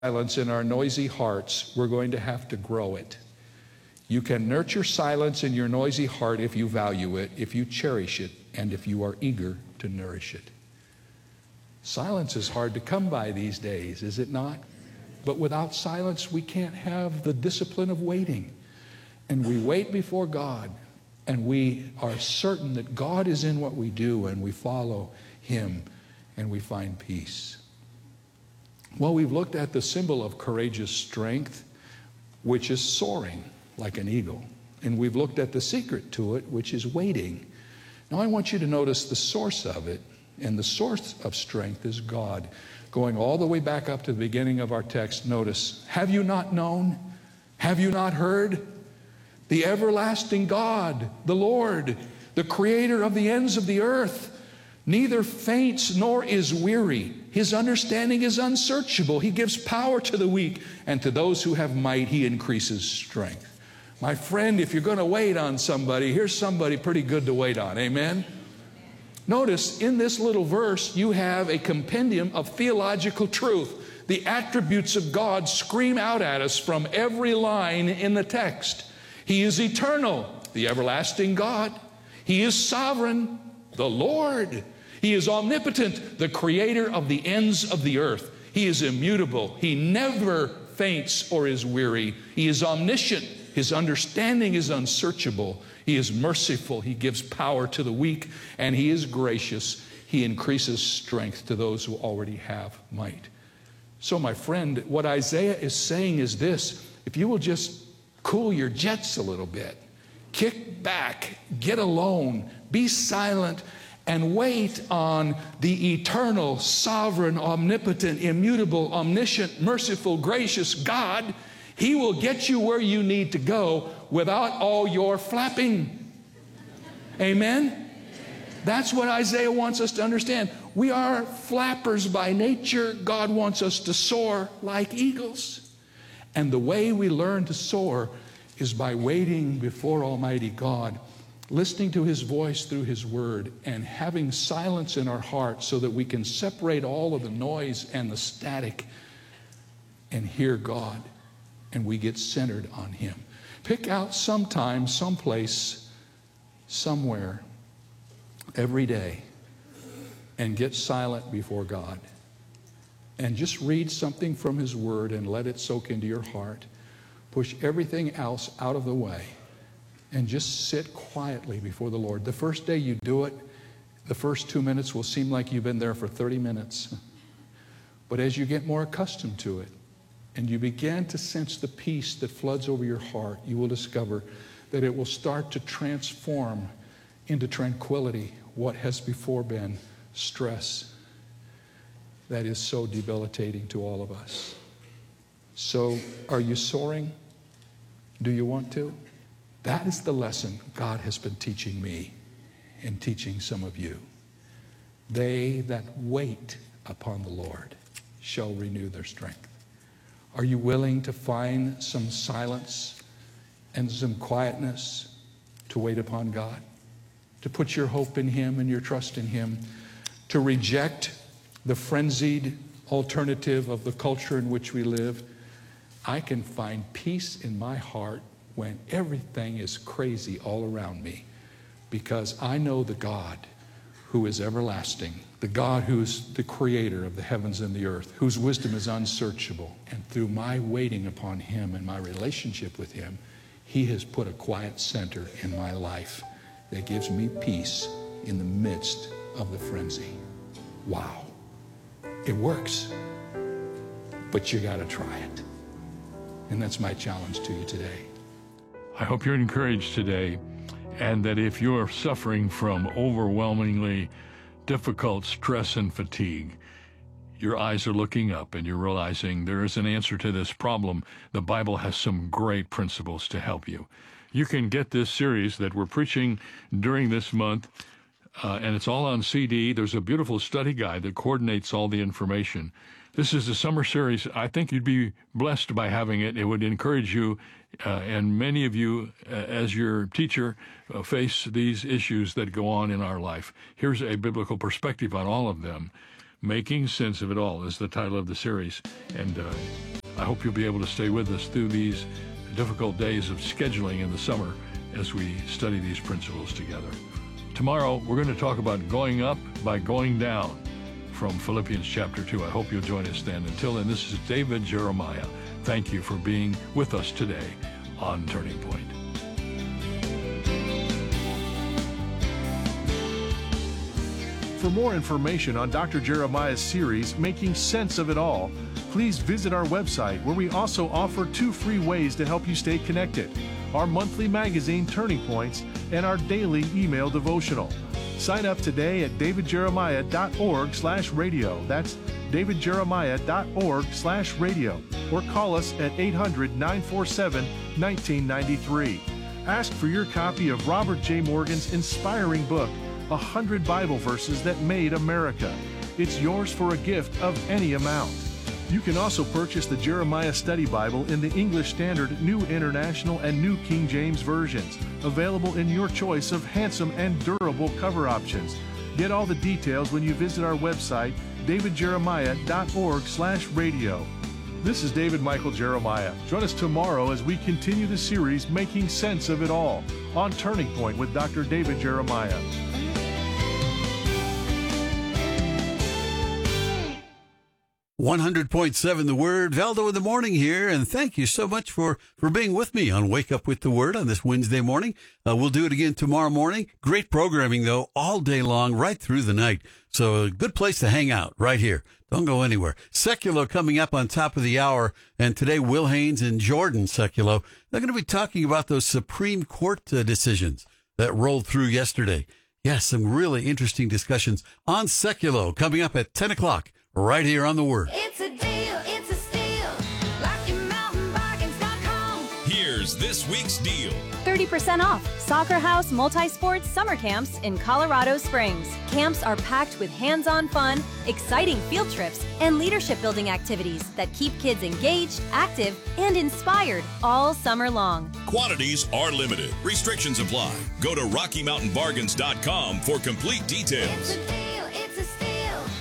silence in our noisy hearts, we're going to have to grow it. You can nurture silence in your noisy heart if you value it, if you cherish it, and if you are eager to nourish it. Silence is hard to come by these days, is it not? But without silence, we can't have the discipline of waiting. And we wait before God, and we are certain that God is in what we do, and we follow Him, and we find peace. Well, we've looked at the symbol of courageous strength, which is soaring like an eagle. And we've looked at the secret to it, which is waiting. Now I want you to notice the source of it. And the source of strength is God. Going all the way back up to the beginning of our text, notice, have you not known? Have you not heard? The everlasting God, the Lord, the creator of the ends of the earth, neither faints nor is weary. His understanding is unsearchable. He gives power to the weak, and to those who have might, He increases strength. My friend, if you're going to wait on somebody, here's somebody pretty good to wait on. Amen? Notice in this little verse, you have a compendium of theological truth. The attributes of God scream out at us from every line in the text. He is eternal, the everlasting God. He is sovereign, the Lord. He is omnipotent, the creator of the ends of the earth. He is immutable. He never faints or is weary. He is omniscient. His understanding is unsearchable. He is merciful. He gives power to the weak, and He is gracious. He increases strength to those who already have might. So, my friend, what Isaiah is saying is this: if you will just cool your jets a little bit, kick back, get alone, be silent, and wait on the eternal, sovereign, omnipotent, immutable, omniscient, merciful, gracious God, He will get you where you need to go without all your flapping. Amen? That's what Isaiah wants us to understand. We are flappers by nature. God wants us to soar like eagles. And the way we learn to soar is by waiting before Almighty God, listening to His voice through His Word, and having silence in our hearts so that we can separate all of the noise and the static and hear God, and we get centered on Him. Pick out some time, someplace, somewhere, every day, and get silent before God. And just read something from His Word and let it soak into your heart. Push everything else out of the way and just sit quietly before the Lord. The first day you do it, the first 2 minutes will seem like you've been there for 30 minutes. But as you get more accustomed to it, and you begin to sense the peace that floods over your heart, you will discover that it will start to transform into tranquility what has before been stress that is so debilitating to all of us. So, are you soaring? Do you want to? That is the lesson God has been teaching me and teaching some of you. They that wait upon the Lord shall renew their strength. Are you willing to find some silence and some quietness to wait upon God? To put your hope in Him and your trust in Him? To reject the frenzied alternative of the culture in which we live? I can find peace in my heart when everything is crazy all around me, because I know the God who is everlasting, the God who is the creator of the heavens and the earth, whose wisdom is unsearchable. And through my waiting upon Him and my relationship with Him, He has put a quiet center in my life that gives me peace in the midst of the frenzy. Wow. It works. But you got to try it. And that's my challenge to you today. I hope you're encouraged today, and that if you're suffering from overwhelmingly difficult stress and fatigue, your eyes are looking up and you're realizing there is an answer to this problem. The Bible has some great principles to help you. You can get this series that we're preaching during this month, and it's all on CD. There's a beautiful study guide that coordinates all the information. This is the summer series. I think you'd be blessed by having it. It would encourage you, and many of you, as your teacher, face these issues that go on in our life. Here's a biblical perspective on all of them. Making Sense of It All is the title of the series. And I hope you'll be able to stay with us through these difficult days of scheduling in the summer as we study these principles together. Tomorrow, we're going to talk about going up by going down from Philippians chapter 2. I hope you'll join us then. Until then, this is David Jeremiah. Thank you for being with us today on Turning Point. For more information on Dr. Jeremiah's series, Making Sense of It All, please visit our website, where we also offer 2 free ways to help you stay connected: our monthly magazine, Turning Points, and our daily email devotional. Sign up today at davidjeremiah.org/radio. That's davidjeremiah.org/radio. Or call us at 800-947-1993. Ask for your copy of Robert J. Morgan's inspiring book, 100 Bible Verses That Made America. It's yours for a gift of any amount. You can also purchase the Jeremiah Study Bible in the English Standard, New International, and New King James versions, available in your choice of handsome and durable cover options. Get all the details when you visit our website, davidjeremiah.org/radio. This is David Michael Jeremiah. Join us tomorrow as we continue the series, Making Sense of It All, on Turning Point with Dr. David Jeremiah. 100.7 The Word, Valdo in the morning here, and thank you so much for being with me on Wake Up with the Word on this Wednesday morning. We'll do it again tomorrow morning. Great programming, though, all day long, right through the night. So a good place to hang out right here. Don't go anywhere. Sekulow coming up on top of the hour, and today Will Haynes and Jordan Sekulow, they're going to be talking about those Supreme Court decisions that rolled through yesterday. Yes, some really interesting discussions on Sekulow coming up at 10 o'clock. Right here on The Word. It's a deal, it's a steal. RockyMountainBargains.com. Here's this week's deal. 30% off Soccer House Multi-Sports Summer Camps in Colorado Springs. Camps are packed with hands-on fun, exciting field trips, and leadership-building activities that keep kids engaged, active, and inspired all summer long. Quantities are limited. Restrictions apply. Go to RockyMountainBargains.com for complete details. It's a deal, it's a steal.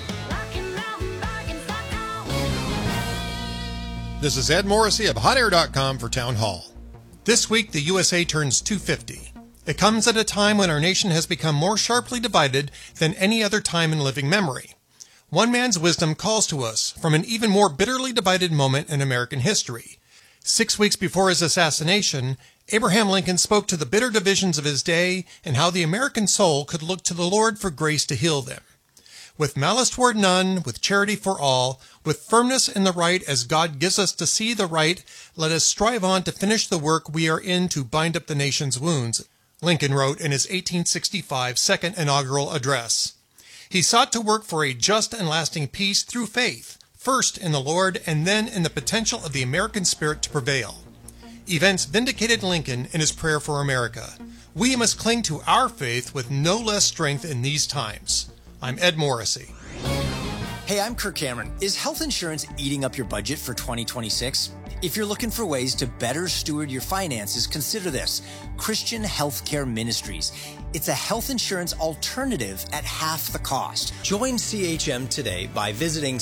This is Ed Morrissey of HotAir.com for Town Hall. This week, the USA turns 250. It comes at a time when our nation has become more sharply divided than any other time in living memory. One man's wisdom calls to us from an even more bitterly divided moment in American history. 6 weeks before his assassination, Abraham Lincoln spoke to the bitter divisions of his day and how the American soul could look to the Lord for grace to heal them. With malice toward none, with charity for all, with firmness in the right as God gives us to see the right, let us strive on to finish the work we are in to bind up the nation's wounds, Lincoln wrote in his 1865 second inaugural address. He sought to work for a just and lasting peace through faith, first in the Lord and then in the potential of the American spirit to prevail. Events vindicated Lincoln in his prayer for America. We must cling to our faith with no less strength in these times. I'm Ed Morrissey. Hey, I'm Kirk Cameron. Is health insurance eating up your budget for 2026? If you're looking for ways to better steward your finances, consider this: Christian Healthcare Ministries. It's a health insurance alternative at half the cost. Join CHM today by visiting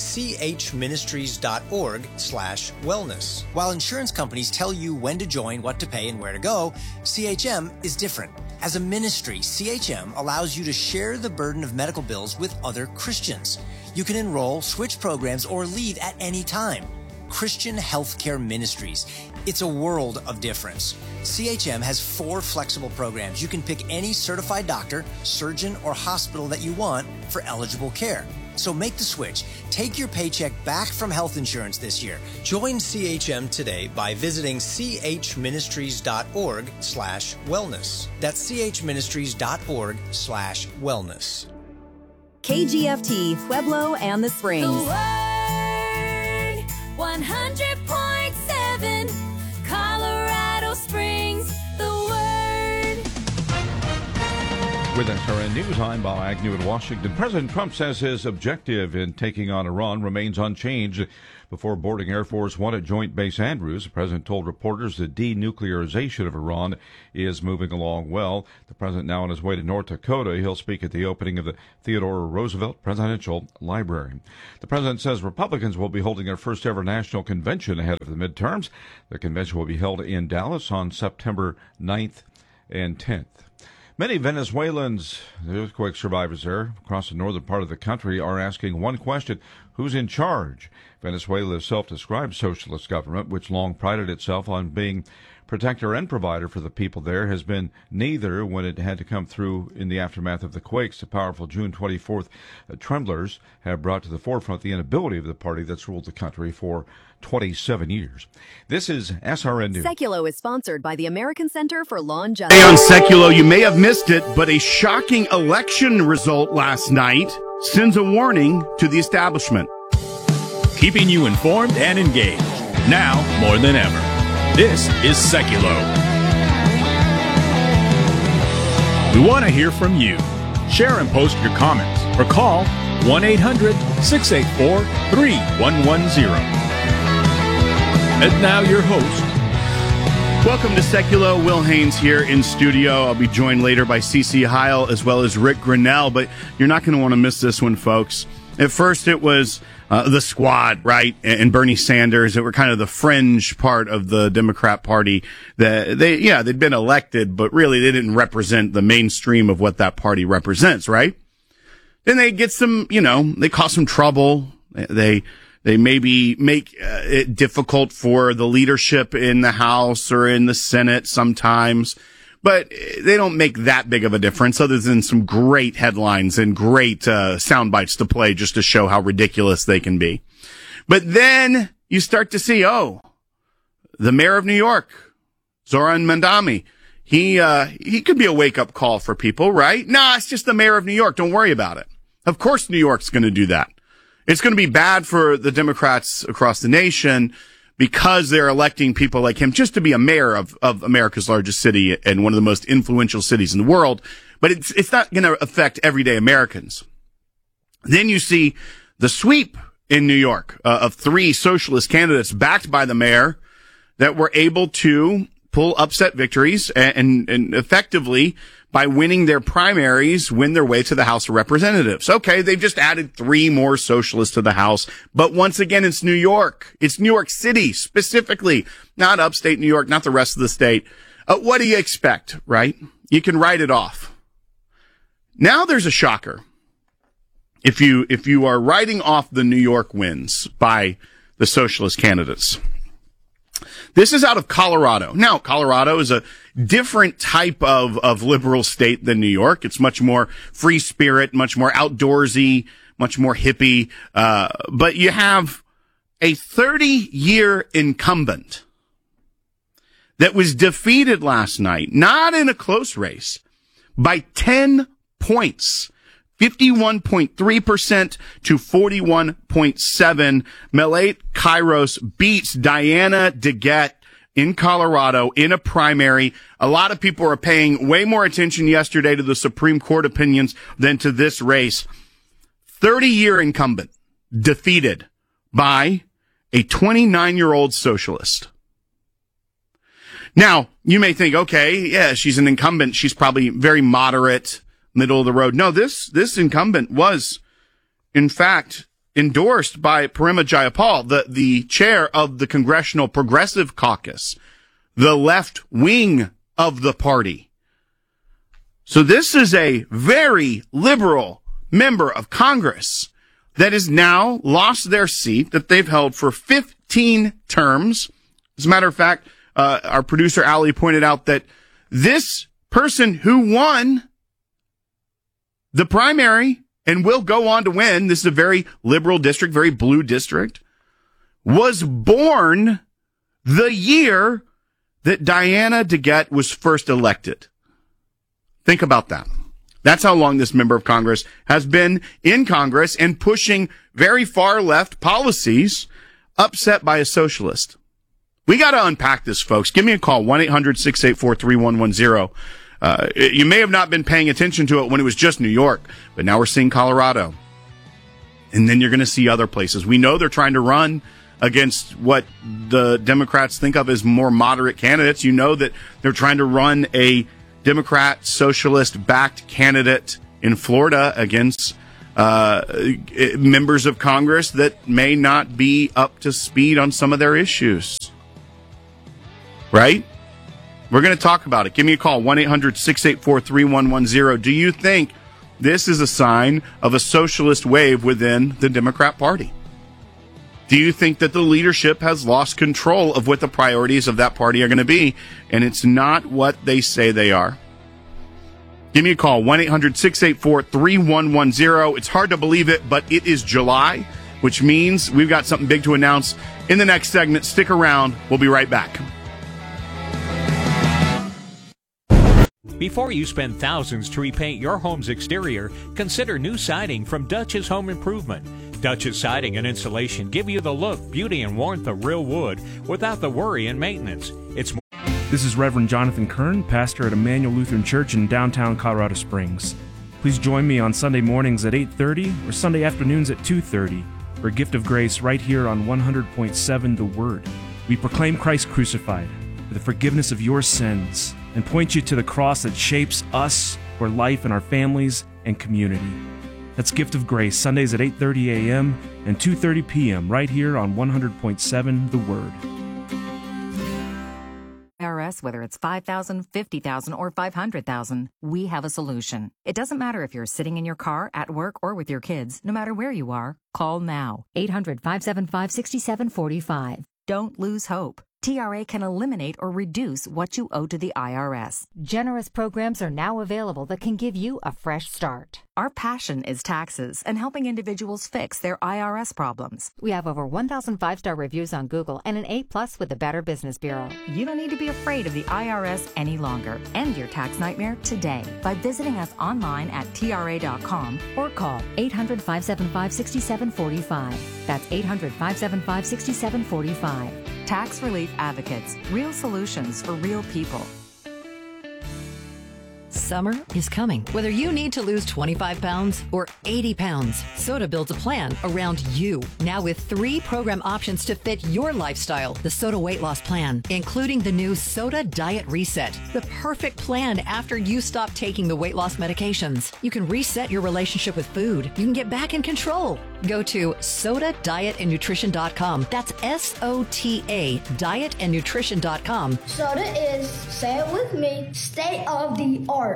chministries.org/wellness. While insurance companies tell you when to join, what to pay, and where to go, CHM is different. As a ministry, CHM allows you to share the burden of medical bills with other Christians. You can enroll, switch programs, or leave at any time. Christian Healthcare Ministries. It's a world of difference. CHM has 4 flexible programs. You can pick any certified doctor, surgeon, or hospital that you want for eligible care. So make the switch. Take your paycheck back from health insurance this year. Join CHM today by visiting chministries.org/wellness. That's chministries.org/wellness. KGFT, Pueblo and the Springs. The Word, 100.7, Colorado Springs. The Word. With SRN News, I'm Bob Agnew in Washington. President Trump says his objective in taking on Iran remains unchanged, Before boarding Air Force One at Joint Base Andrews, the president told reporters the denuclearization of Iran is moving along well. The president now on his way to North Dakota. He'll speak at the opening of the Theodore Roosevelt Presidential Library. The president says Republicans will be holding their first ever national convention ahead of the midterms. The convention will be held in Dallas on September 9th and 10th. Many Venezuelans, the earthquake survivors there across the northern part of the country, are asking one question: who's in charge? Venezuela's self-described socialist government, which long prided itself on being protector and provider for the people there, has been neither when it had to come through in the aftermath of the quakes. The powerful June 24th tremblers have brought to the forefront the inability of the party that's ruled the country for 27 years. This is SRN News. Seculo is sponsored by the American Center for Law and Justice. Hey, on Seculo, you may have missed it, but a shocking election result last night sends a warning to the establishment. Keeping you informed and engaged, now more than ever. This is Seculo. We want to hear from you. Share and post your comments or call 1-800-684-3110. And now your host. Welcome to Seculo. Will Haynes here in studio. I'll be joined later by CeCe Heil as well as Rick Grinnell, but you're not going to want to miss this one, folks. At first it was the Squad, right, and Bernie Sanders that were kind of the fringe part of the Democrat Party. They'd been elected, but really they didn't represent the mainstream of what that party represents, right? Then they get some, they cause some trouble. They maybe make it difficult for the leadership in the House or in the Senate sometimes. But they don't make that big of a difference other than some great headlines and great sound bites to play just to show how ridiculous they can be. But then you start to see, the mayor of New York, Zoran Mandami, he could be a wake-up call for people, right? Nah, it's just the mayor of New York. Don't worry about it. Of course New York's going to do that. It's going to be bad for the Democrats across the nation because they're electing people like him just to be a mayor of America's largest city and one of the most influential cities in the world. But it's not going to affect everyday Americans. Then you see the sweep in New York of 3 socialist candidates backed by the mayor that were able to pull upset victories and effectively, by winning their primaries, win their way to the House of Representatives. Okay, they've just added 3 more socialists to the House. But once again, it's New York. It's New York City, specifically, not upstate New York, not the rest of the state. What do you expect, right? You can write it off. Now there's a shocker. If you are writing off the New York wins by the socialist candidates. This is out of Colorado. Now, Colorado is a different type of liberal state than New York. It's much more free spirit, much more outdoorsy, much more hippie. But you have a 30-year incumbent that was defeated last night, not in a close race, by 10 points. 51.3% to 41.7%. Melat Kairos beats Diana DeGette in Colorado in a primary. A lot of people are paying way more attention yesterday to the Supreme Court opinions than to this race. 30-year incumbent defeated by a 29-year-old socialist. Now, you may think, okay, yeah, she's an incumbent. She's probably very moderate, middle of the road. No, this incumbent was, in fact, endorsed by Parima Jayapal, the chair of the Congressional Progressive Caucus, the left wing of the party. So this is a very liberal member of Congress that has now lost their seat that they've held for 15 terms. As a matter of fact, our producer Ali pointed out that this person who won the primary and will go on to win, this is a very liberal district, very blue district, was born the year that Diana DeGette was first elected. Think about that. That's how long this member of Congress has been in Congress and pushing very far left policies, upset by a socialist. We got to unpack this, folks. Give me a call, 1-800-684-3110. You may have not been paying attention to it when it was just New York, but now we're seeing Colorado. And then you're going to see other places. We know they're trying to run against what the Democrats think of as more moderate candidates. You know that they're trying to run a Democrat socialist-backed candidate in Florida against members of Congress that may not be up to speed on some of their issues. Right? We're going to talk about it. Give me a call, 1-800-684-3110. Do you think this is a sign of a socialist wave within the Democrat Party? Do you think that the leadership has lost control of what the priorities of that party are going to be, and it's not what they say they are? Give me a call, 1-800-684-3110. It's hard to believe it, but it is July, which means we've got something big to announce in the next segment. Stick around. We'll be right back. Before you spend thousands to repaint your home's exterior, consider new siding from Dutch's Home Improvement. Dutch's Siding and Insulation give you the look, beauty, and warmth of real wood without the worry and maintenance. This is Reverend Jonathan Kern, pastor at Emmanuel Lutheran Church in downtown Colorado Springs. Please join me on Sunday mornings at 8:30 or Sunday afternoons at 2:30 for a gift of grace right here on 100.7 The Word. We proclaim Christ crucified for the forgiveness of your sins and point you to the cross that shapes us for life in our families and community. That's Gift of Grace, Sundays at 8:30 a.m. and 2:30 p.m. right here on 100.7 The Word. IRS, whether it's $5,000, $50,000, or $500,000, we have a solution. It doesn't matter if you're sitting in your car, at work, or with your kids. No matter where you are, call now. 800-575-6745. Don't lose hope. TRA can eliminate or reduce what you owe to the IRS. Generous programs are now available that can give you a fresh start. Our passion is taxes and helping individuals fix their IRS problems. We have over 1,000 5-star reviews on Google and an A+ with the Better Business Bureau. You don't need to be afraid of the IRS any longer. End your tax nightmare today by visiting us online at TRA.com or call 800-575-6745. That's 800-575-6745. Tax Relief Advocates. Real solutions for real people. Summer is coming. Whether you need to lose 25 pounds or 80 pounds, Soda builds a plan around you. Now with 3 program options to fit your lifestyle. The Soda Weight Loss Plan, including the new Soda Diet Reset. The perfect plan after you stop taking the weight loss medications. You can reset your relationship with food. You can get back in control. Go to SodaDietAndNutrition.com. That's SOTA, dietandnutrition.com. Soda is, say it with me, state of the art.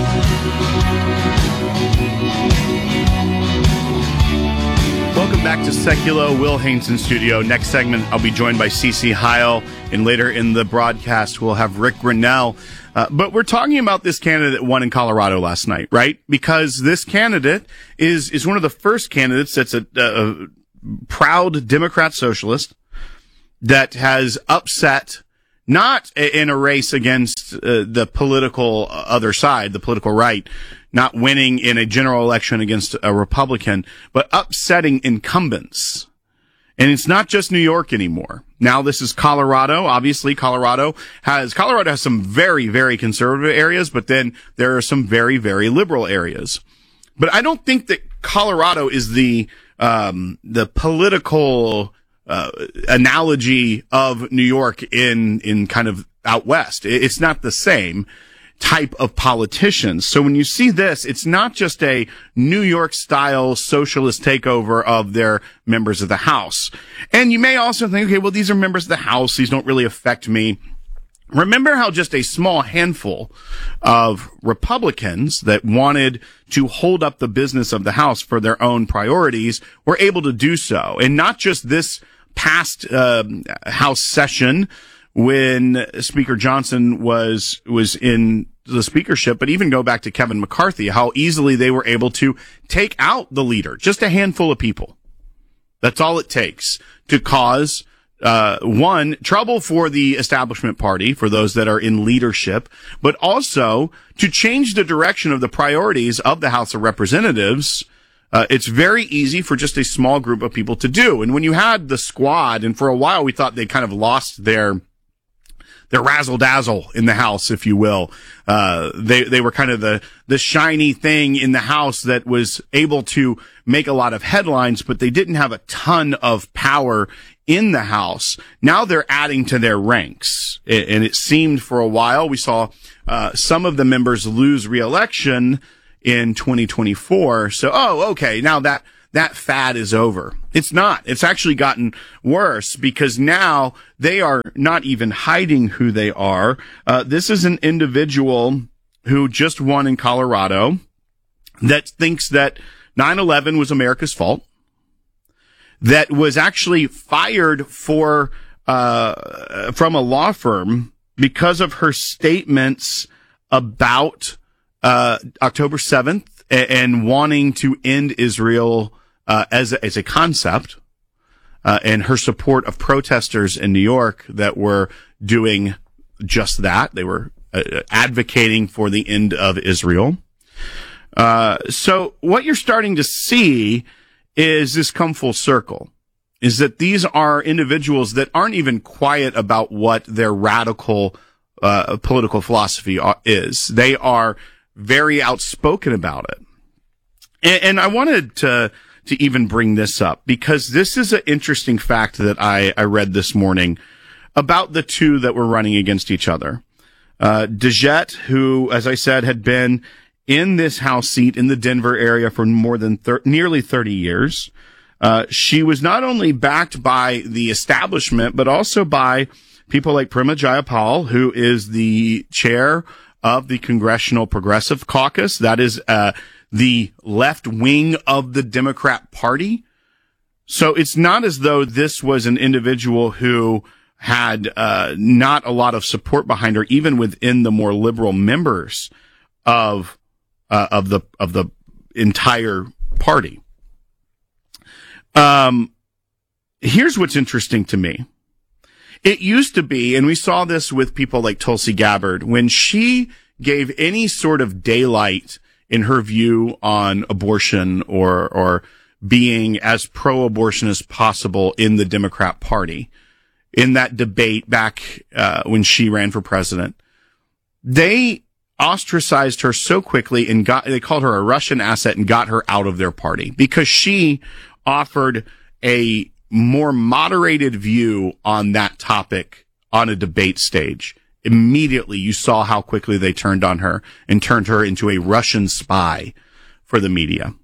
Welcome back to Seculo. Will Haynes in studio. Next segment, I'll be joined by CC Heil, and later in the broadcast, we'll have Rick Grinnell. But we're talking about this candidate that won in Colorado last night, right? Because this candidate is one of the first candidates that's a proud Democrat socialist that has upset, not in a race against the political other side, the political right, not winning in a general election against a Republican, but upsetting incumbents. And it's not just New York anymore. Now this is Colorado. Obviously, Colorado has some very, very conservative areas, but then there are some very, very liberal areas. But I don't think that Colorado is the political analogy of New York in kind of out west. It's not the same type of politicians. So when you see this, it's not just a New York style socialist takeover of their members of the House. And you may also think, okay, well, these are members of the House. These don't really affect me. Remember how just a small handful of Republicans that wanted to hold up the business of the House for their own priorities were able to do so. And not just this past House session when Speaker Johnson was in the speakership, but even go back to Kevin McCarthy, how easily they were able to take out the leader, just a handful of people. That's all it takes to cause one, trouble for the establishment party, for those that are in leadership, but also to change the direction of the priorities of the House of Representatives. It's very easy for just a small group of people to do. And when you had the squad, and for a while we thought they kind of lost their razzle dazzle in the House, if you will. They were kind of the shiny thing in the House that was able to make a lot of headlines, but they didn't have a ton of power in the House. Now they're adding to their ranks. And it seemed for a while, we saw some of the members lose re-election in 2024. So, okay, now that fad is over. It's not. It's actually gotten worse because now they are not even hiding who they are. This is an individual who just won in Colorado that thinks that 9/11 was America's fault, that was actually fired from a law firm because of her statements about October 7th and wanting to end Israel as a concept, and her support of protesters in New York that were doing just that. They were advocating for the end of Israel. So what you're starting to see is this come full circle, is that these are individuals that aren't even quiet about what their radical political philosophy is. They are very outspoken about it. And I wanted to even bring this up because this is an interesting fact that I read this morning about the two that were running against each other. DeJette, who, as I said, had been in this House seat in the Denver area for more than nearly 30 years. She was not only backed by the establishment, but also by people like Prema Jayapal, who is the chair of the Congressional Progressive Caucus. That is the left wing of the Democrat Party. So it's not as though this was an individual who had not a lot of support behind her, even within the more liberal members of the entire party. Here's what's interesting to me. It used to be, and we saw this with people like Tulsi Gabbard, when she gave any sort of daylight in her view on abortion or being as pro-abortion as possible in the Democrat Party, in that debate back when she ran for president, they ostracized her so quickly and they called her a Russian asset and got her out of their party because she offered a more moderated view on that topic on a debate stage. Immediately you saw how quickly they turned on her and turned her into a Russian spy for the media.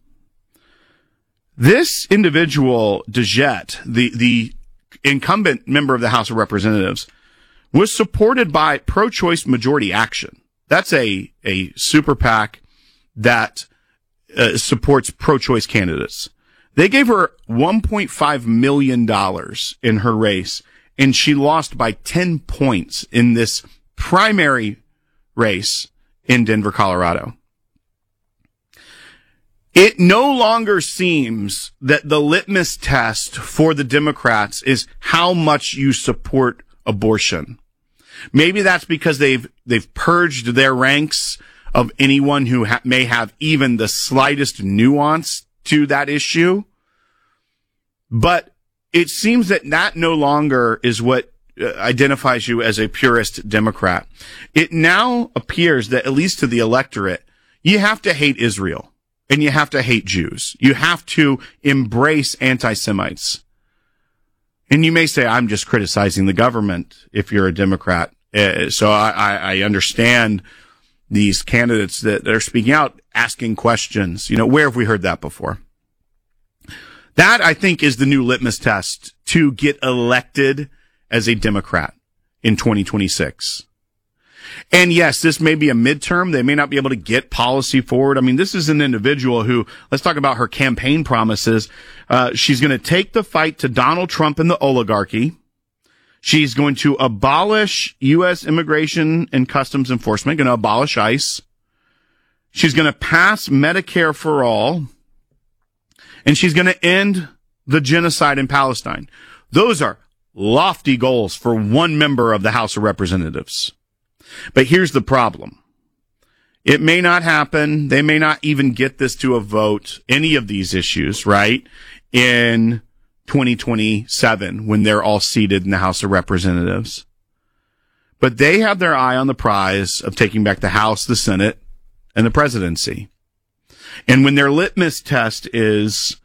This individual, DeJette, the incumbent member of the House of Representatives, was supported by Pro-Choice Majority Action. That's a super PAC that supports pro-choice candidates. They gave her $1.5 million in her race, and she lost by 10 points in this primary race in Denver, Colorado. It no longer seems that the litmus test for the Democrats is how much you support abortion. Maybe that's because they've purged their ranks of anyone who may have even the slightest nuance to that issue. But it seems that no longer is what identifies you as a purist Democrat. It now appears that, at least to the electorate, you have to hate Israel and you have to hate Jews. You have to embrace anti-Semites. And you may say, I'm just criticizing the government if you're a Democrat. So I understand these candidates that are speaking out, asking questions. Where have we heard that before? That, I think, is the new litmus test to get elected as a Democrat in 2026. And yes, this may be a midterm. They may not be able to get policy forward. I mean, this is an individual who, let's talk about her campaign promises. She's going to take the fight to Donald Trump and the oligarchy. She's going to abolish U.S. Immigration and Customs Enforcement, going to abolish ICE. She's going to pass Medicare for all. And she's going to end the genocide in Palestine. Those are lofty goals for one member of the House of Representatives. But here's the problem. It may not happen. They may not even get this to a vote, any of these issues, right, in 2027 when they're all seated in the House of Representatives. But they have their eye on the prize of taking back the House, the Senate, and the presidency. And when their litmus test is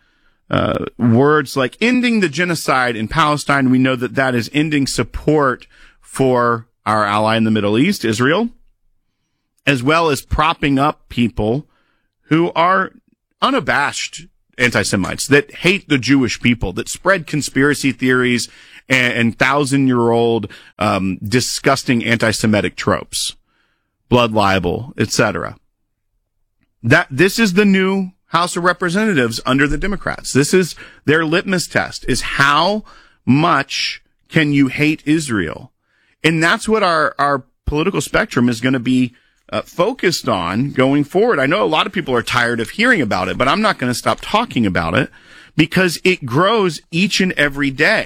words like ending the genocide in Palestine. We know that that is ending support for our ally in the Middle East, Israel, as well as propping up people who are unabashed anti-Semites, that hate the Jewish people, that spread conspiracy theories and thousand-year-old disgusting anti-Semitic tropes, blood libel, etc. This is the new House of Representatives under the Democrats. This is their litmus test, is how much can you hate Israel? And that's what our political spectrum is going to be focused on going forward. I know a lot of people are tired of hearing about it, but I'm not going to stop talking about it because it grows each and every day.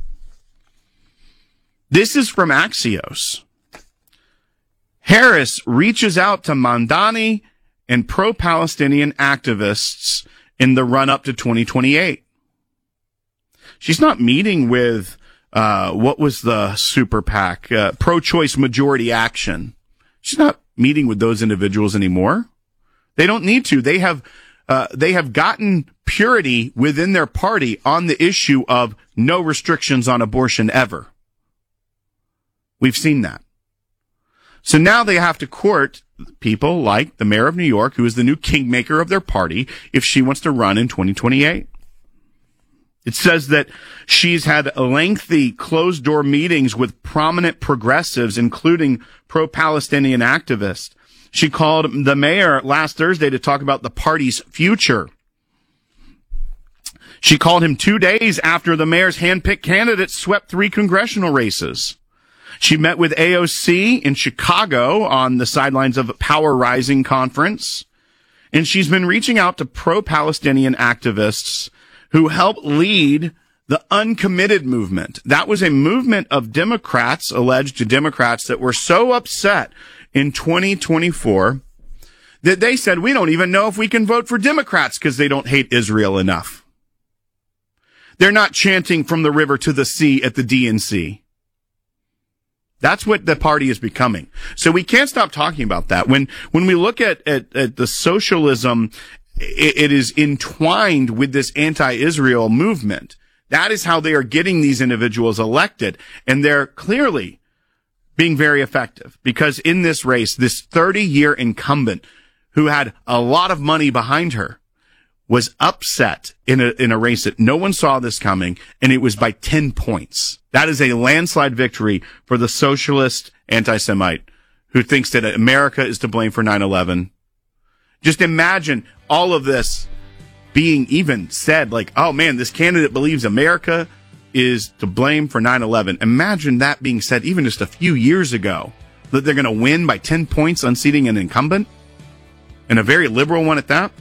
This is from Axios. Harris reaches out to Mamdani and pro-Palestinian activists in the run-up to 2028. She's not meeting with, what was the super PAC? Pro-choice majority action. She's not meeting with those individuals anymore. They don't need to. They have gotten purity within their party on the issue of no restrictions on abortion ever. We've seen that. So now they have to court people like the mayor of New York, who is the new kingmaker of their party, if she wants to run in 2028. It says that she's had lengthy closed-door meetings with prominent progressives, including pro-Palestinian activists. She called the mayor last Thursday to talk about the party's future. She called him 2 days after the mayor's handpicked candidates swept 3 congressional races. She met with AOC in Chicago on the sidelines of a Power Rising conference. And she's been reaching out to pro-Palestinian activists who helped lead the Uncommitted movement. That was a movement of Democrats, alleged Democrats, that were so upset in 2024 that they said, we don't even know if we can vote for Democrats because they don't hate Israel enough. They're not chanting from the river to the sea at the DNC. That's what the party is becoming. So we can't stop talking about that. When we look at the socialism, it is entwined with this anti-Israel movement. That is how they are getting these individuals elected. And they're clearly being very effective because in this race, this 30-year incumbent who had a lot of money behind her was upset in a race that no one saw this coming, and it was by 10 points. That is a landslide victory for the socialist anti-Semite who thinks that America is to blame for 9/11. Just imagine all of this being even said, like, oh man, this candidate believes America is to blame for 9/11. Imagine that being said even just a few years ago, that they're going to win by 10 points unseating an incumbent, and a very liberal one at that.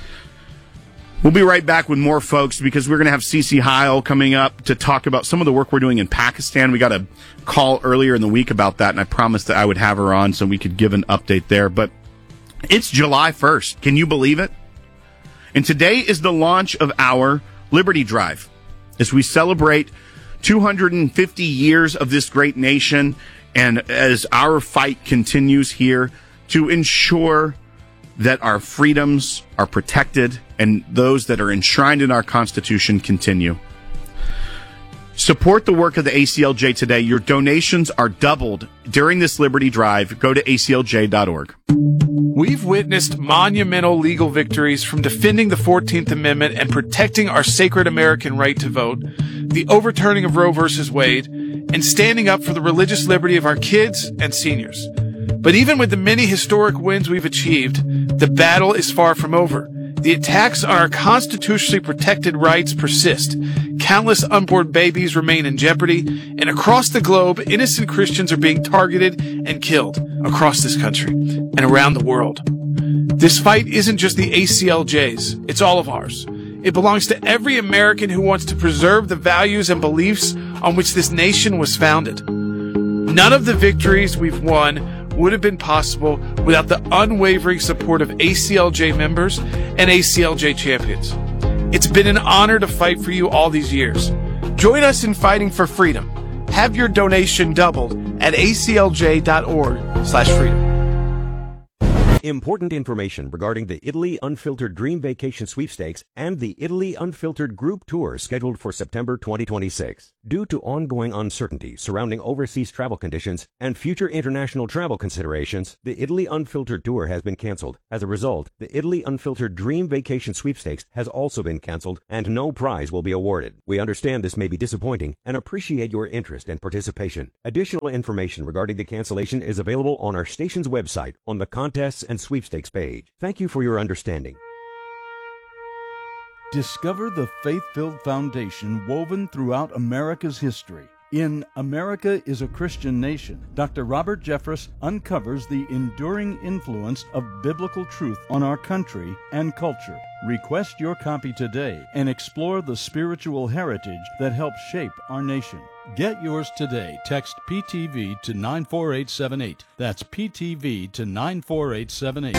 We'll be right back with more, folks, because we're going to have CeCe Heil coming up to talk about some of the work we're doing in Pakistan. We got a call earlier in the week about that, and I promised that I would have her on so we could give an update there. But it's July 1st. Can you believe it? And today is the launch of our Liberty Drive as we celebrate 250 years of this great nation, and as our fight continues here to ensure that our freedoms are protected and those that are enshrined in our Constitution continue. Support the work of the ACLJ today. Your donations are doubled during this Liberty Drive. Go to aclj.org. We've witnessed monumental legal victories from defending the 14th Amendment and protecting our sacred American right to vote, the overturning of Roe v. Wade, and standing up for the religious liberty of our kids and seniors. But even with the many historic wins we've achieved, the battle is far from over. The attacks on our constitutionally protected rights persist. Countless unborn babies remain in jeopardy, and across the globe, innocent Christians are being targeted and killed across this country and around the world. This fight isn't just the ACLJ's, it's all of ours. It belongs to every American who wants to preserve the values and beliefs on which this nation was founded. None of the victories we've won would have been possible without the unwavering support of ACLJ members and ACLJ champions. It's been an honor to fight for you all these years. Join us in fighting for freedom. Have your donation doubled at aclj.org/freedom. Important information regarding the Italy Unfiltered Dream Vacation Sweepstakes and the Italy Unfiltered Group Tour scheduled for September 2026. Due to ongoing uncertainty surrounding overseas travel conditions and future international travel considerations, the Italy Unfiltered Tour has been canceled. As a result, the Italy Unfiltered Dream Vacation Sweepstakes has also been canceled and no prize will be awarded. We understand this may be disappointing and appreciate your interest and participation. Additional information regarding the cancellation is available on our station's website on the Contests and Sweepstakes page. Thank you for your understanding. Discover the faith-filled foundation woven throughout America's history. In America is a Christian Nation, Dr. Robert Jeffress uncovers the enduring influence of biblical truth on our country and culture. Request your copy today and explore the spiritual heritage that helped shape our nation. Get yours today. Text PTV to 94878. That's PTV to 94878.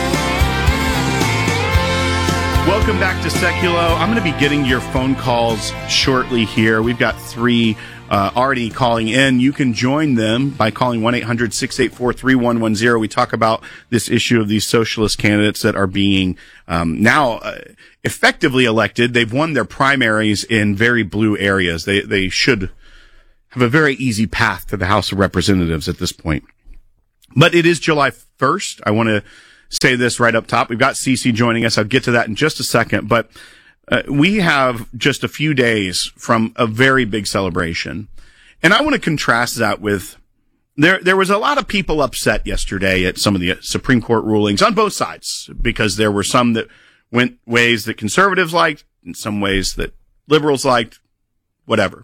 Welcome back to Seculo. I'm going to be getting your phone calls shortly here. We've got 3 already calling in. You can join them by calling 1-800-684-3110. We talk about this issue of these socialist candidates that are being now effectively elected. They've won their primaries in very blue areas. They should have a very easy path to the House of Representatives at this point. But it is July 1st. I want to say this right up top. We've got Cece joining us. I'll get to that in just a second. But we have just a few days from a very big celebration. And I want to contrast that with there was a lot of people upset yesterday at some of the Supreme Court rulings on both sides, because there were some that went ways that conservatives liked and some ways that liberals liked, whatever.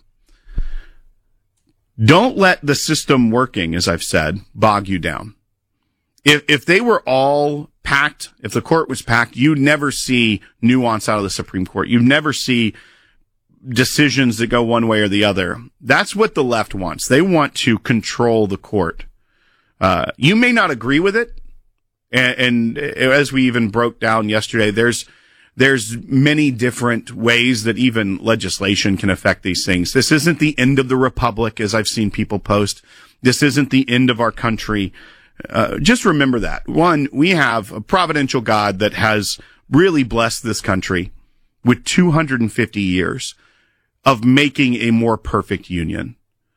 Don't let the system working, as I've said, bog you down. If they were all packed, if the court was packed, you'd never see nuance out of the Supreme Court. You'd never see decisions that go one way or the other. That's what the left wants. They want to control the court. You may not agree with it. And as we even broke down yesterday, there's many different ways that even legislation can affect these things. This isn't the end of the republic, as I've seen people post. This isn't the end of our country. Just remember that. One, we have a providential God that has really blessed this country with 250 years of making a more perfect union.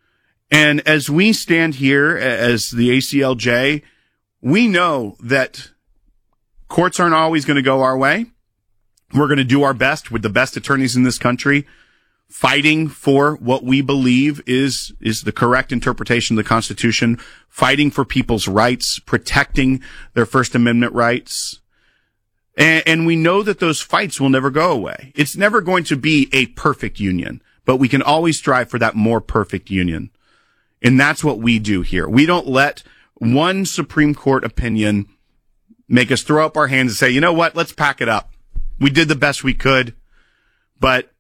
And as we stand here as the ACLJ, we know that courts aren't always going to go our way. We're going to do our best with the best attorneys in this country, fighting for what we believe is the correct interpretation of the Constitution, fighting for people's rights, protecting their First Amendment rights. And we know that those fights will never go away. It's never going to be a perfect union, but we can always strive for that more perfect union. And that's what we do here. We don't let one Supreme Court opinion make us throw up our hands and say, you know what, let's pack it up. We did the best we could, but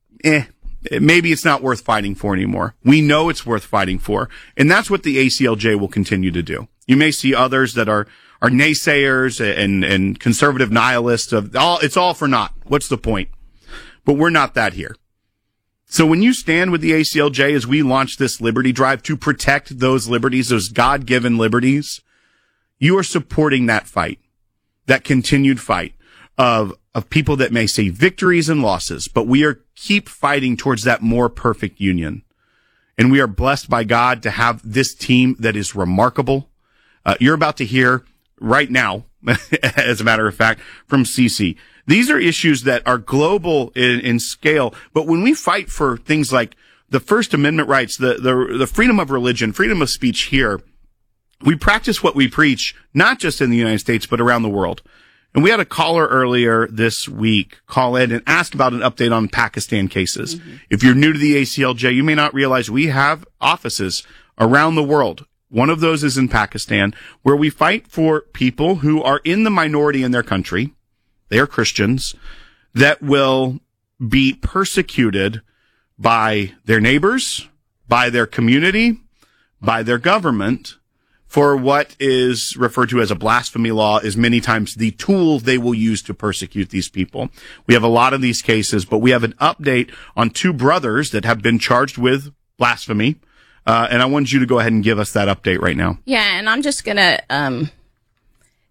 maybe it's not worth fighting for anymore. We know it's worth fighting for. And that's what the ACLJ will continue to do. You may see others that are naysayers and conservative nihilists of it's all for naught. What's the point? But we're not that here. So when you stand with the ACLJ as we launch this liberty drive to protect those liberties, those God-given liberties, you are supporting that fight, that continued fight of people that may see victories and losses, but we keep fighting towards that more perfect union. And we are blessed by God to have this team that is remarkable. You're about to hear right now, as a matter of fact, from Cece. These are issues that are global in scale, but when we fight for things like the First Amendment rights, the freedom of religion, freedom of speech here, we practice what we preach, not just in the United States, but around the world. And we had a caller earlier this week call in and ask about an update on Pakistan cases. Mm-hmm. If you're new to the ACLJ, you may not realize we have offices around the world. One of those is in Pakistan, where we fight for people who are in the minority in their country. They are Christians that will be persecuted by their neighbors, by their community, by their government, for what is referred to as a blasphemy law, is many times the tool they will use to persecute these people. We have a lot of these cases, but we have an update on 2 brothers that have been charged with blasphemy. And I want you to go ahead and give us that update right now. Yeah, and I'm just going to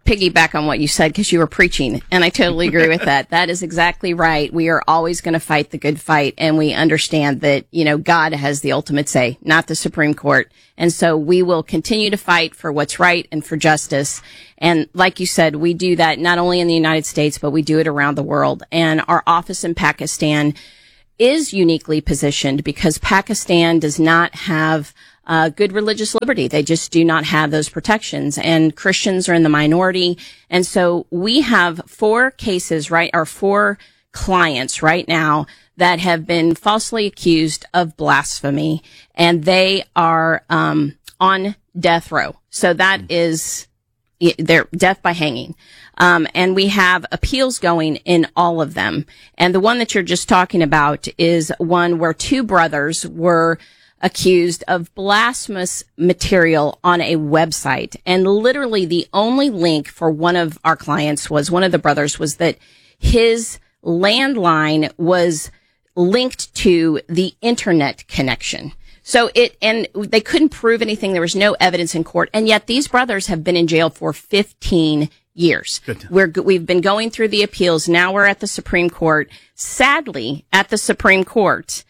piggyback on what you said because you were preaching, and I totally agree with that. That is exactly right. We are always going to fight the good fight, and we understand that, God has the ultimate say, not the Supreme Court. And so we will continue to fight for what's right and for justice. And like you said, we do that not only in the United States, but we do it around the world. And our office in Pakistan is uniquely positioned because Pakistan does not have good religious liberty. They just do not have those protections, and Christians are in the minority. And so we have 4 cases, or 4 clients right now that have been falsely accused of blasphemy, and they are on death row. So that is their death by hanging. And we have appeals going in all of them. And the one that you're just talking about is one where 2 brothers were accused of blasphemous material on a website. And literally the only link for one of our clients one of the brothers was that his landline was linked to the internet connection. So and they couldn't prove anything. There was no evidence in court. And yet these brothers have been in jail for 15 years. We've been going through the appeals. Now we're at the Supreme Court. Sadly, at the Supreme Court,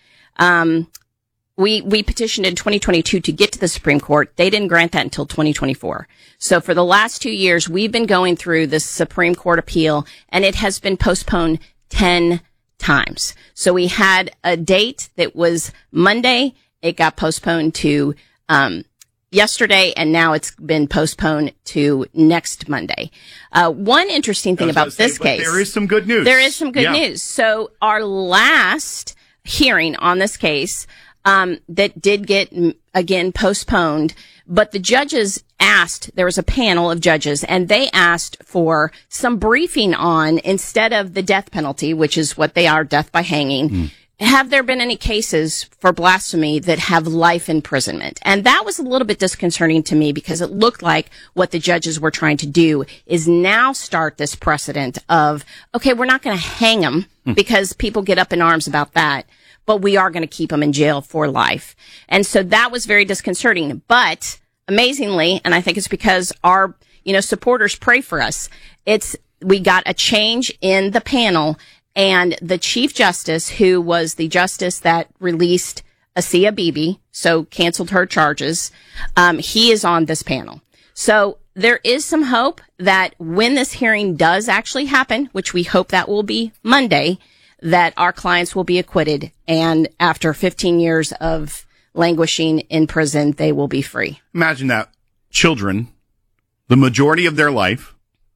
we petitioned in 2022 to get to the Supreme Court. They didn't grant that until 2024. So for the last 2 years, we've been going through this Supreme Court appeal, and it has been postponed 10 times. So we had a date that was Monday. It got postponed to yesterday, and now it's been postponed to next Monday. One interesting thing about this case. There is some good news. There is some good news. So our last hearing on this case, that did get, again, postponed, but the judges there was a panel of judges, and they asked for some briefing on, instead of the death penalty, which is what they are, death by hanging, have there been any cases for blasphemy that have life imprisonment? And that was a little bit disconcerting to me because it looked like what the judges were trying to do is now start this precedent of, okay, we're not going to hang them because people get up in arms about that, but we are going to keep them in jail for life. And so that was very disconcerting. But amazingly, and I think it's because our, supporters pray for us, we got a change in the panel, and the Chief Justice, who was the justice that released Asia Bibi, so canceled her charges, he is on this panel. So there is some hope that when this hearing does actually happen, which we hope that will be Monday, that our clients will be acquitted, and after 15 years of languishing in prison, they will be free. Imagine that. Children, the majority of their life,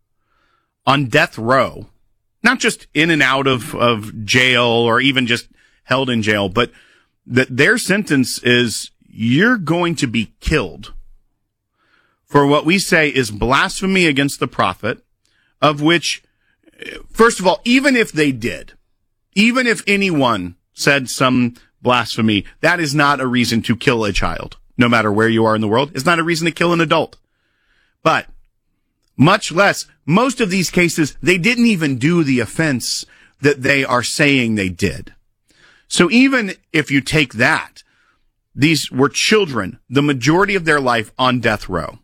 on death row, not just in and out of jail or even just held in jail, but that their sentence is, you're going to be killed for what we say is blasphemy against the prophet, of which, first of all, even if they did, even if anyone said some blasphemy, that is not a reason to kill a child, no matter where you are in the world. It's not a reason to kill an adult. But much less, most of these cases, they didn't even do the offense that they are saying they did. So even if you take that, these were children, the majority of their life on death row.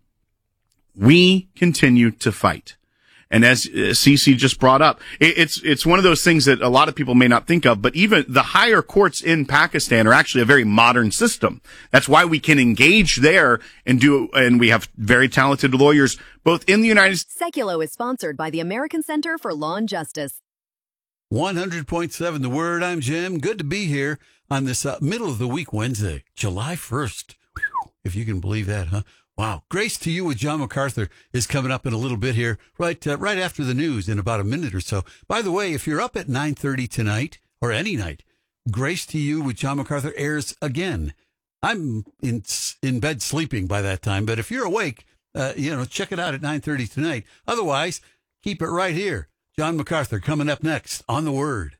We continue to fight. And as Cece just brought up, it's one of those things that a lot of people may not think of, but even the higher courts in Pakistan are actually a very modern system. That's why we can engage there and we have very talented lawyers both in the United States. Seculo is sponsored by the American Center for Law and Justice. 100.7 The Word. I'm Jim. Good to be here on this middle of the week Wednesday, July 1st. Whew, if you can believe that, huh? Wow. Grace to You with John MacArthur is coming up in a little bit here, right after the news in about a minute or so. By the way, if you're up at 9:30 tonight or any night, Grace to You with John MacArthur airs again. I'm in bed sleeping by that time, but if you're awake, check it out at 9:30 tonight. Otherwise, keep it right here. John MacArthur coming up next on The Word.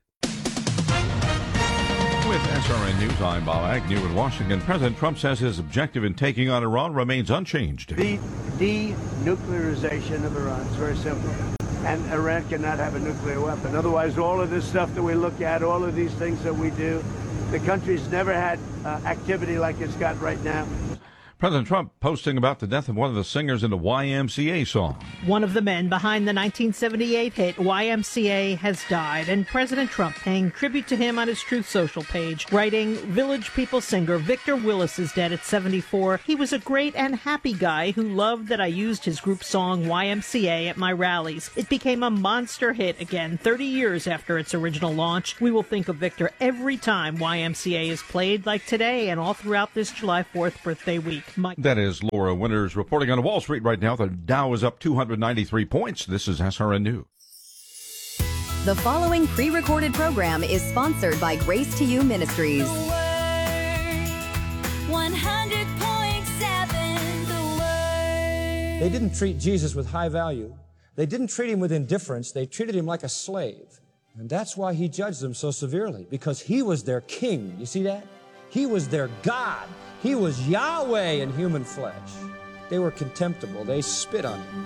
With SRN News, I'm Bob Agnew in Washington. President Trump says his objective in taking on Iran remains unchanged. The denuclearization of Iran is very simple. And Iran cannot have a nuclear weapon. Otherwise, all of this stuff that we look at, all of these things that we do, the country's never had activity like it's got right now. President Trump posting about the death of one of the singers in the YMCA song. One of the men behind the 1978 hit YMCA has died, and President Trump paying tribute to him on his Truth Social page, writing, Village People singer Victor Willis is dead at 74. He was a great and happy guy who loved that I used his group song YMCA at my rallies. It became a monster hit again 30 years after its original launch. We will think of Victor every time YMCA is played, like today and all throughout this July 4th birthday week. That is Laura Winters reporting on Wall Street right now. The Dow is up 293 points. This is SRN News. The following pre-recorded program is sponsored by Grace to You Ministries. 100.7 The Word. They didn't treat Jesus with high value. They didn't treat him with indifference. They treated him like a slave. And that's why he judged them so severely, because he was their king. You see that? He was their God. He was Yahweh in human flesh. They were contemptible. They spit on him.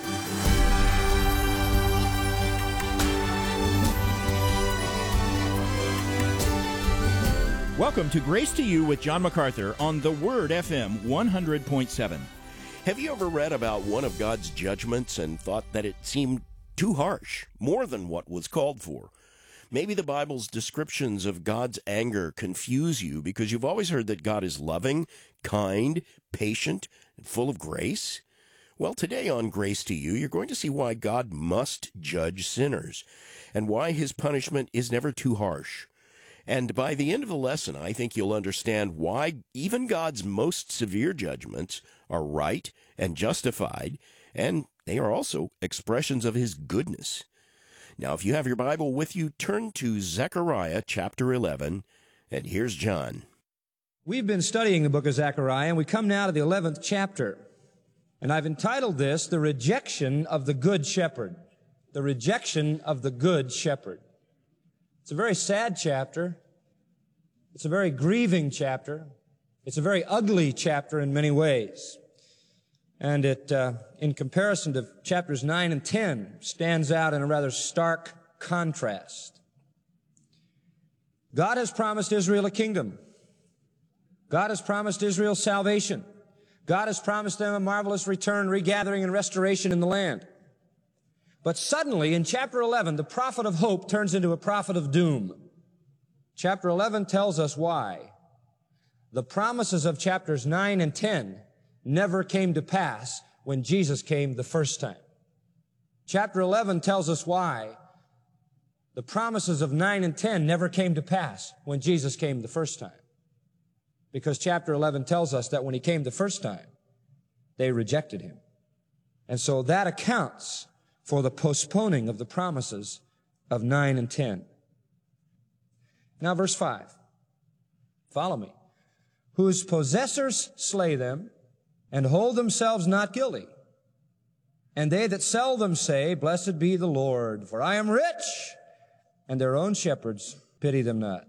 Welcome to Grace to You with John MacArthur on The Word FM 100.7. Have you ever read about one of God's judgments and thought that it seemed too harsh, more than what was called for? Maybe the Bible's descriptions of God's anger confuse you because you've always heard that God is loving, kind, patient, and full of grace. Well, today on Grace to You, you're going to see why God must judge sinners and why his punishment is never too harsh. And by the end of the lesson, I think you'll understand why even God's most severe judgments are right and justified, and they are also expressions of his goodness. Now, if you have your Bible with you, turn to Zechariah chapter 11, and here's John. We've been studying the book of Zechariah, and we come now to the 11th chapter. And I've entitled this, The Rejection of the Good Shepherd. The Rejection of the Good Shepherd. It's a very sad chapter. It's a very grieving chapter. It's a very ugly chapter in many ways. And it, in comparison to chapters 9 and 10, stands out in a rather stark contrast. God has promised Israel a kingdom. God has promised Israel salvation. God has promised them a marvelous return, regathering, and restoration in the land. But suddenly, in chapter 11, the prophet of hope turns into a prophet of doom. Chapter 11 tells us why. The promises of chapters 9 and 10 never came to pass when Jesus came the first time. Chapter 11 tells us why the promises of 9 and 10 never came to pass when Jesus came the first time. Because chapter 11 tells us that when he came the first time, they rejected him. And so that accounts for the postponing of the promises of 9 and 10. Now verse 5. Follow me. Whose possessors slay them, and hold themselves not guilty. And they that sell them say, Blessed be the Lord, for I am rich, and their own shepherds pity them not.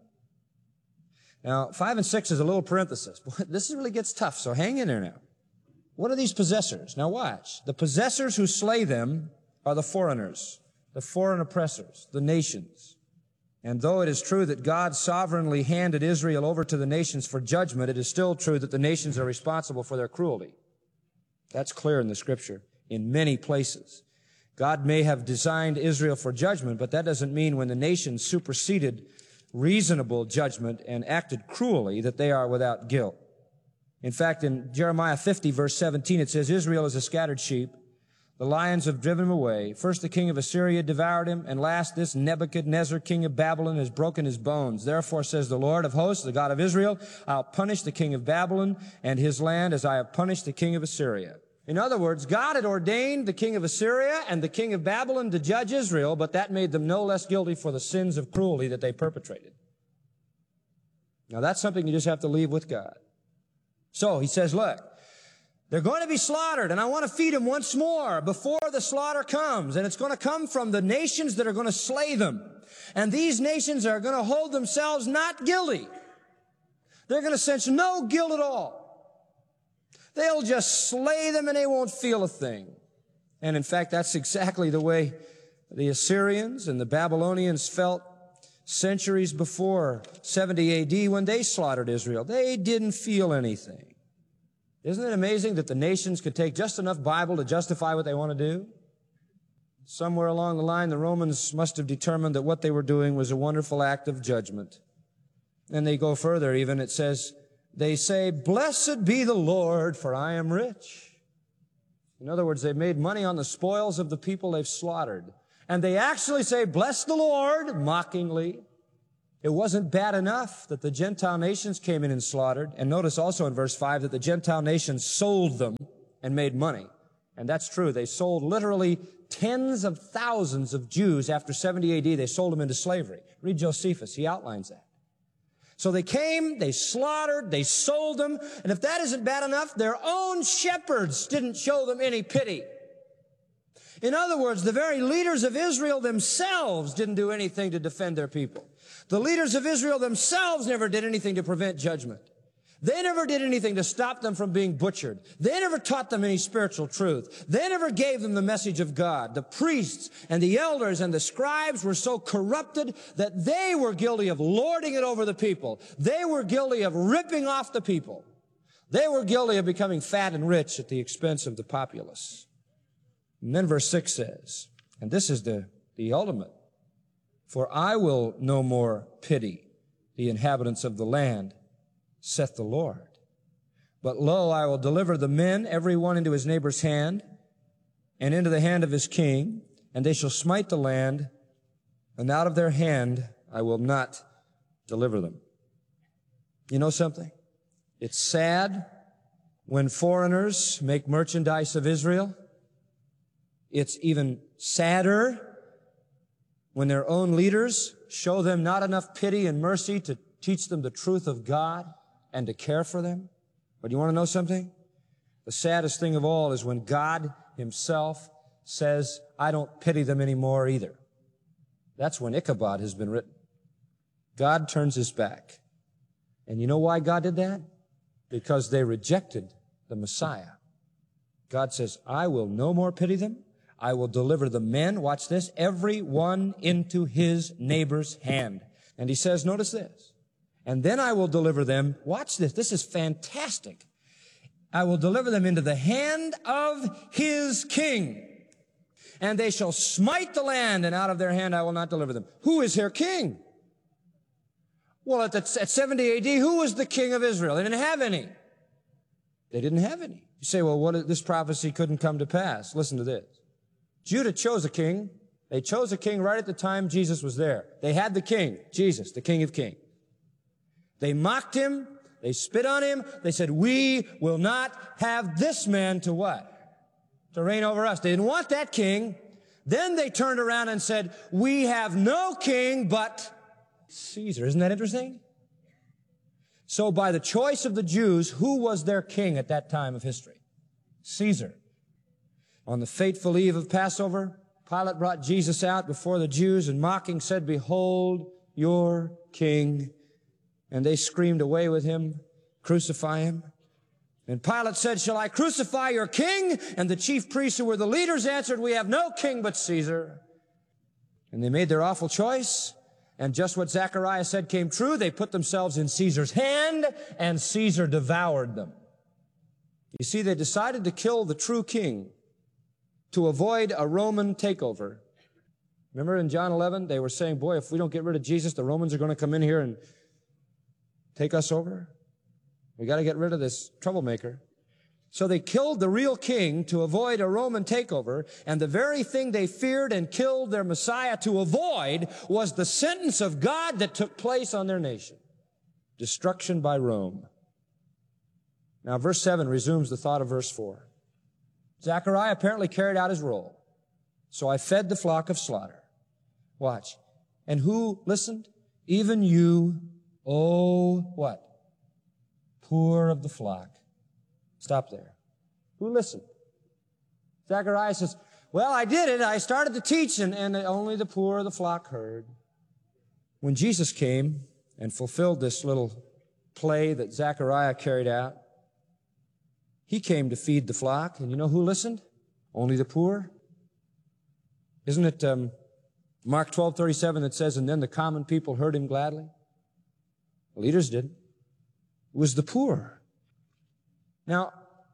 Now, 5 and 6 is a little parenthesis. This really gets tough, so hang in there now. What are these possessors? Now watch. The possessors who slay them are the foreigners, the foreign oppressors, the nations. And though it is true that God sovereignly handed Israel over to the nations for judgment, it is still true that the nations are responsible for their cruelty. That's clear in the Scripture in many places. God may have designed Israel for judgment, but that doesn't mean when the nations superseded reasonable judgment and acted cruelly that they are without guilt. In fact, in Jeremiah 50, verse 17, it says, Israel is a scattered sheep. The lions have driven him away. First the king of Assyria devoured him, and last this Nebuchadnezzar, king of Babylon, has broken his bones. Therefore says the Lord of hosts, the God of Israel, I'll punish the king of Babylon and his land as I have punished the king of Assyria. In other words, God had ordained the king of Assyria and the king of Babylon to judge Israel, but that made them no less guilty for the sins of cruelty that they perpetrated. Now that's something you just have to leave with God. So he says, look, they're going to be slaughtered, and I want to feed them once more before the slaughter comes. And it's going to come from the nations that are going to slay them. And these nations are going to hold themselves not guilty. They're going to sense no guilt at all. They'll just slay them and they won't feel a thing. And in fact, that's exactly the way the Assyrians and the Babylonians felt centuries before 70 AD when they slaughtered Israel. They didn't feel anything. Isn't it amazing that the nations could take just enough Bible to justify what they want to do? Somewhere along the line, the Romans must have determined that what they were doing was a wonderful act of judgment. And they go further even. It says, they say, "Blessed be the Lord, for I am rich." In other words, they've made money on the spoils of the people they've slaughtered. And they actually say, "Bless the Lord," mockingly. It wasn't bad enough that the Gentile nations came in and slaughtered. And notice also in verse 5 that the Gentile nations sold them and made money. And that's true. They sold literally tens of thousands of Jews after 70 AD. They sold them into slavery. Read Josephus. He outlines that. So they came, they slaughtered, they sold them. And if that isn't bad enough, their own shepherds didn't show them any pity. In other words, the very leaders of Israel themselves didn't do anything to defend their people. The leaders of Israel themselves never did anything to prevent judgment. They never did anything to stop them from being butchered. They never taught them any spiritual truth. They never gave them the message of God. The priests and the elders and the scribes were so corrupted that they were guilty of lording it over the people. They were guilty of ripping off the people. They were guilty of becoming fat and rich at the expense of the populace. And then verse 6 says, and this is the ultimate, "For I will no more pity the inhabitants of the land, saith the Lord. But lo, I will deliver the men, every one into his neighbor's hand, and into the hand of his king, and they shall smite the land, and out of their hand I will not deliver them." You know something? It's sad when foreigners make merchandise of Israel. It's even sadder when their own leaders show them not enough pity and mercy to teach them the truth of God and to care for them. But you want to know something? The saddest thing of all is when God himself says, "I don't pity them anymore either." That's when Ichabod has been written. God turns his back. And you know why God did that? Because they rejected the Messiah. God says, "I will no more pity them. I will deliver the men," watch this, "every one into his neighbor's hand." And he says, notice this, "And then I will deliver them," watch this is fantastic, "I will deliver them into the hand of his king. And they shall smite the land, and out of their hand I will not deliver them." Who is their king? Well, at 70 AD, who was the king of Israel? They didn't have any. They didn't have any. You say, well, this prophecy couldn't come to pass. Listen to this. Judah chose a king. They chose a king right at the time Jesus was there. They had the king, Jesus, the King of Kings. They mocked him. They spit on him. They said, "We will not have this man to what? To reign over us." They didn't want that king. Then they turned around and said, "We have no king but Caesar." Isn't that interesting? So by the choice of the Jews, who was their king at that time of history? Caesar. On the fateful eve of Passover, Pilate brought Jesus out before the Jews and mocking said, "Behold your king." And they screamed, "Away with him, crucify him." And Pilate said, "Shall I crucify your king?" And the chief priests, who were the leaders, answered, "We have no king but Caesar." And they made their awful choice. And just what Zechariah said came true. They put themselves in Caesar's hand, and Caesar devoured them. You see, they decided to kill the true king to avoid a Roman takeover. Remember in John 11, they were saying, boy, if we don't get rid of Jesus, the Romans are going to come in here and take us over. We got to get rid of this troublemaker. So they killed the real king to avoid a Roman takeover, and the very thing they feared and killed their Messiah to avoid was the sentence of God that took place on their nation. Destruction by Rome. Now verse 7 resumes the thought of verse 4. Zechariah apparently carried out his role. "So I fed the flock of slaughter." Watch. "And who listened? Even you, oh, what? Poor of the flock." Stop there. Who listened? Zechariah says, "Well, I did it. I started to teach, and only the poor of the flock heard." When Jesus came and fulfilled this little play that Zechariah carried out, he came to feed the flock, and you know who listened? Only the poor. Isn't it Mark 12:37 that says, "And then the common people heard him gladly"? The leaders didn't. It was the poor. Now,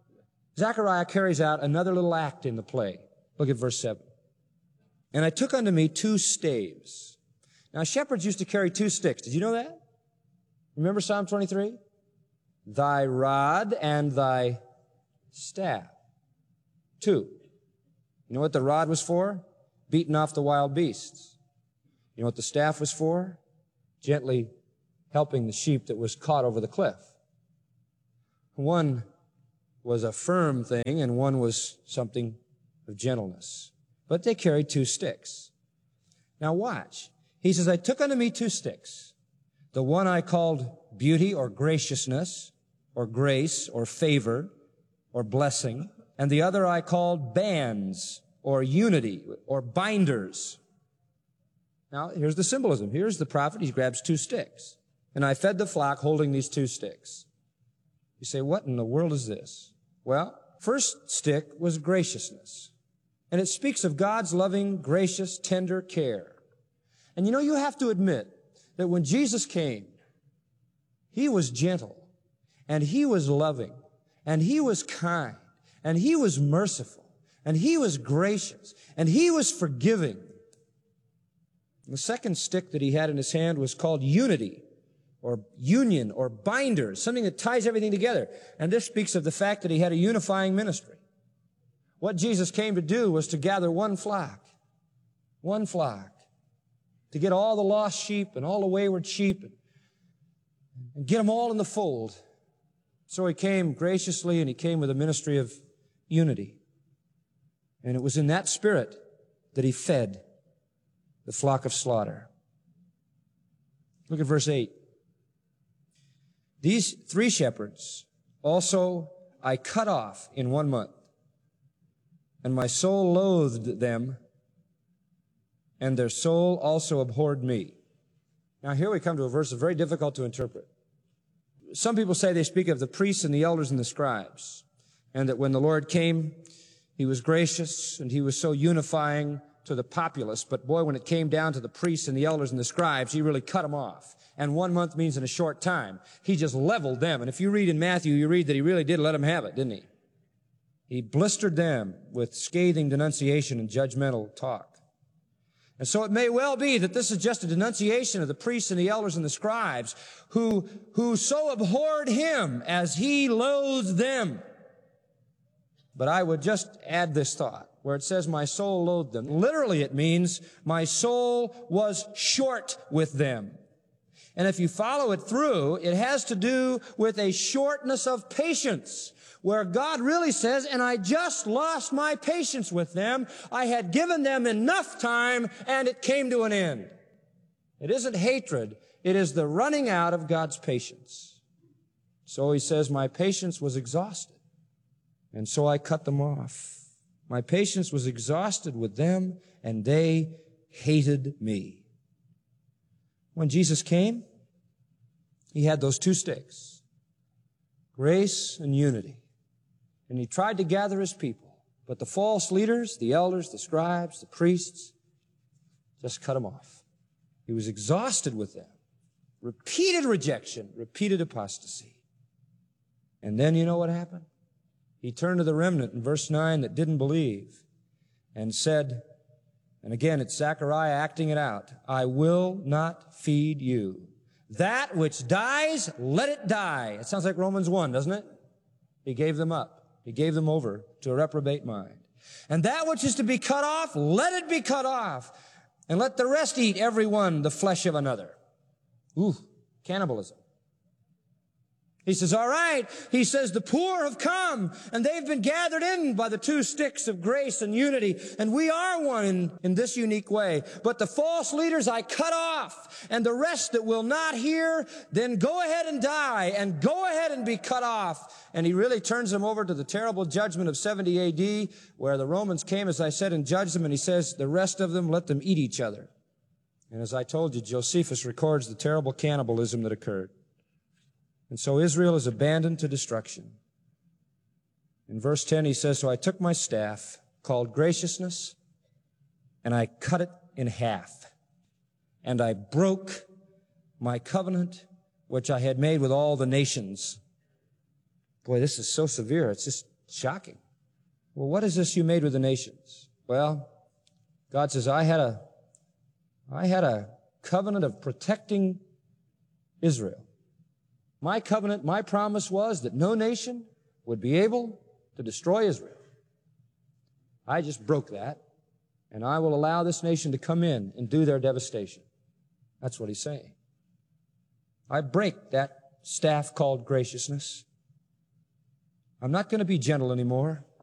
Zechariah carries out another little act in the play. Look at verse 7. And I took unto me 2 staves. Now, shepherds used to carry 2 sticks. Did you know that? Remember Psalm 23? Thy rod and thy staff. 2. You know what the rod was for? Beating off the wild beasts. You know what the staff was for? Gently helping the sheep that was caught over the cliff. One was a firm thing and one was something of gentleness. But they carried 2 sticks. Now watch. He says, I took unto me 2 sticks. The one I called beauty or graciousness or grace or favor or blessing. And the other I called bands or unity or binders. Now here's the symbolism. Here's the prophet. He grabs 2 sticks. And I fed the flock holding these 2 sticks. You say, what in the world is this? Well, first stick was graciousness. And it speaks of God's loving, gracious, tender care. And you know, you have to admit that when Jesus came, He was gentle, and He was loving, and He was kind, and He was merciful, and He was gracious, and He was forgiving. The second stick that He had in His hand was called unity, or union, or binders, something that ties everything together. And this speaks of the fact that He had a unifying ministry. What Jesus came to do was to gather one flock, to get all the lost sheep and all the wayward sheep and get them all in the fold. So He came graciously, and He came with a ministry of unity. And it was in that spirit that He fed the flock of slaughter. Look at verse 8. These 3 shepherds also I cut off in 1 month, and my soul loathed them, and their soul also abhorred me. Now here we come to a verse that's very difficult to interpret. Some people say they speak of the priests and the elders and the scribes, and that when the Lord came, He was gracious and He was so unifying to the populace, but boy, when it came down to the priests and the elders and the scribes, He really cut them off. And 1 month means in a short time. He just leveled them. And if you read in Matthew, you read that He really did let them have it, didn't He? He blistered them with scathing denunciation and judgmental talk. And so it may well be that this is just a denunciation of the priests and the elders and the scribes who so abhorred Him as He loathed them. But I would just add this thought, where it says, my soul loathed them. Literally it means my soul was short with them. And if you follow it through, it has to do with a shortness of patience, where God really says, and I just lost my patience with them. I had given them enough time, and it came to an end. It isn't hatred. It is the running out of God's patience. So He says, my patience was exhausted, and so I cut them off. My patience was exhausted with them, and they hated me. When Jesus came, He had those 2 sticks, grace and unity. And He tried to gather His people. But the false leaders, the elders, the scribes, the priests, just cut them off. He was exhausted with them. Repeated rejection, repeated apostasy. And then you know what happened? He turned to the remnant in verse 9 that didn't believe and said, and again, it's Zechariah acting it out, I will not feed you. That which dies, let it die. It sounds like Romans 1, doesn't it? He gave them up. He gave them over to a reprobate mind. And that which is to be cut off, let it be cut off. And let the rest eat every one the flesh of another. Ooh, cannibalism. He says, all right. He says, the poor have come, and they've been gathered in by the 2 sticks of grace and unity, and we are one in this unique way. But the false leaders I cut off, and the rest that will not hear, then go ahead and die, and go ahead and be cut off. And He really turns them over to the terrible judgment of 70 A.D., where the Romans came, as I said, and judged them, and He says, the rest of them, let them eat each other. And as I told you, Josephus records the terrible cannibalism that occurred. And so Israel is abandoned to destruction. In verse 10, he says, so I took my staff, called graciousness, and I cut it in half. And I broke my covenant, which I had made with all the nations. Boy, this is so severe. It's just Shocking. Well, what is this you made with the nations? Well, God says, I had a covenant of protecting Israel. My covenant, my promise was that no nation would be able to destroy Israel. I just broke that, and I will allow this nation to come in and do their devastation. That's what he's saying. I break that staff called graciousness. I'm not going to be gentle anymore.